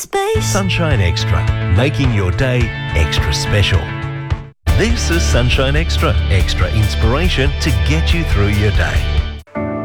space. Sunshine Extra, making your day extra special. This is Sunshine Extra, extra inspiration to get you through your day.